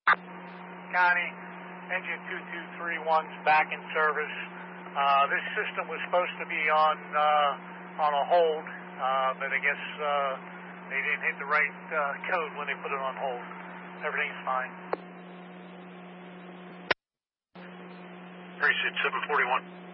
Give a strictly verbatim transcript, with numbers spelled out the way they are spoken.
Connie, engine two two three one's back in service. Uh, this system was supposed to be on uh, on a hold, uh, but I guess uh, they didn't hit the right uh, code when they put it on hold. Everything's fine. Precinct seven forty-one.